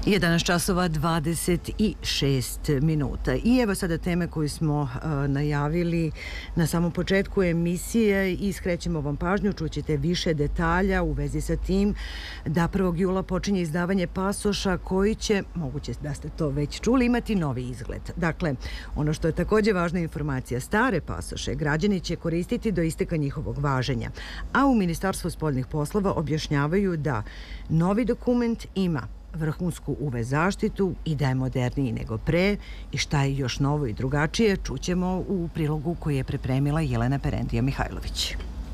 11 časova 26 minuta. I evo sada teme koju smo najavili na samom početku emisije i skrećemo vam pažnju, čućete više detalja u vezi sa tim da 1. jula počinje izdavanje pasoša koji će, moguće da ste to već čuli, imati novi izgled. Dakle, ono što je također važna informacija, stare pasoše građani će koristiti do isteka njihovog važenja, a u Ministarstvu spoljnih poslova objašnjavaju da novi dokument ima vrhunsku UV zaštitu i da je moderniji nego pre i šta je još novo i drugačije čućemo u prilogu koji je pripremila Jelena Perendija Mihajlović.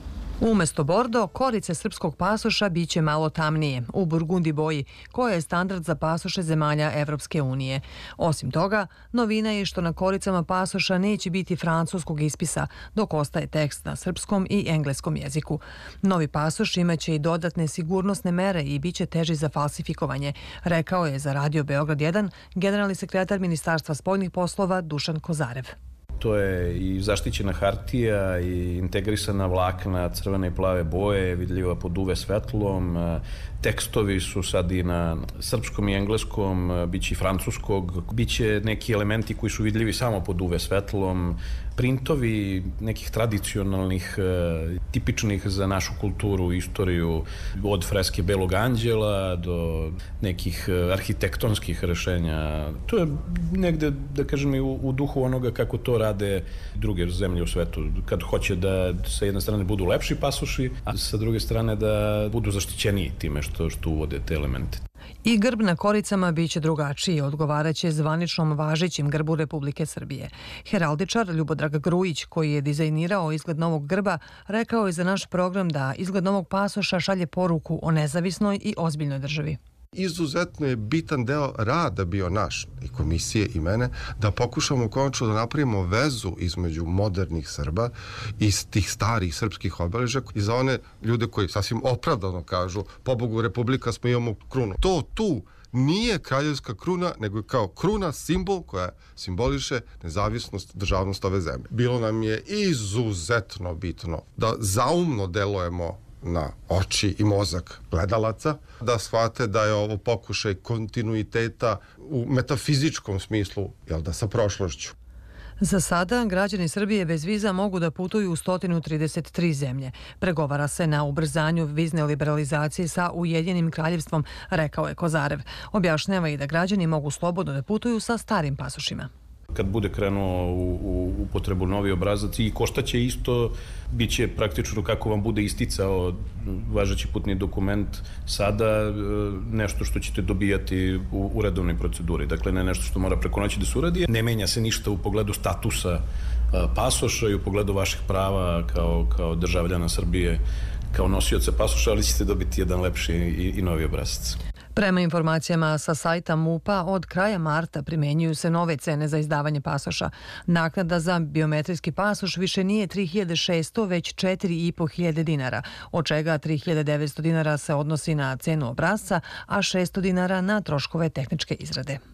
Umesto bordo, korice srpskog pasoša biće malo tamnije, u burgundi boji, koja je standard za pasoše zemalja Evropske unije. Osim toga, novina je što na koricama pasoša neće biti francuskog ispisa, dok ostaje tekst na srpskom i engleskom jeziku. Novi pasoš imaće i dodatne sigurnosne mere i biće teži za falsifikovanje, rekao je za Radio Beograd 1 generalni sekretar Ministarstva spoljnih poslova Dušan Kozarev. To je i zaštićena hartija i integrisana vlakna crvene i plave boje, vidljiva pod UV svetlom. Tekstovi su sad i na srpskom i engleskom, biće i francuskog. Biće neki elementi koji su vidljivi samo pod UV svetlom. Printovi nekih tradicionalnih, tipičnih za našu kulturu i istoriju, od freske Belog anđela do nekih arhitektonskih rešenja. To je negde, da kažem, i u duhu onoga kako to rade druge zemlje u svetu. Kad hoće da sa jedne strane budu lepši pasoši, a sa druge strane da budu zaštićeniji time što uvode te elemente. I grb na koricama biće drugačiji, odgovaraće zvaničnom važećim grbu Republike Srbije. Heraldičar Ljubodrag Grujić, koji je dizajnirao izgled novog grba, rekao je za naš program da izgled novog pasoša šalje poruku o nezavisnoj i ozbiljnoj državi. Izuzetno je bitan deo rada bio naš, i komisije i mene, da pokušamo konačno da napravimo vezu između modernih Srba i tih starih srpskih obeležja i za one ljude koji sasvim opravdano kažu, pobogu Republika smo, imamo krunu. To tu nije kraljevska kruna, nego je kao kruna simbol koja simboliše nezavisnost, državnost ove zemlje. Bilo nam je izuzetno bitno da zaumno delujemo na oči i mozak gledalaca, da shvate da je ovo pokušaj kontinuiteta u metafizičkom smislu, sa prošlošću. Za sada, građani Srbije bez viza mogu da putuju u 133 zemlje. Pregovara se na ubrzanju vizne liberalizacije sa Ujedinjenim kraljevstvom, rekao je Kozarev. Objašnjava i da građani mogu slobodno da putuju sa starim pasošima. Kad bude krenuo u upotrebu novi obrazac i koštaće isto, bit će praktično kako vam bude isticao važeći putni dokument sada, nešto što ćete dobijati u redovnoj proceduri. Dakle, ne nešto što mora preko noći da se uradi. Ne menja se ništa u pogledu statusa pasoša i u pogledu vaših prava kao državljana Srbije, kao nosioca pasoša, ali ćete dobiti jedan lepši i novi obrazac. Prema informacijama sa sajta MUP-a, od kraja marta primenjuju se nove cene za izdavanje pasoša. Naknada za biometrijski pasoš više nije 3.600, već 4.500 dinara, od čega 3.900 dinara se odnosi na cenu obrazca, a 600 dinara na troškove tehničke izrade.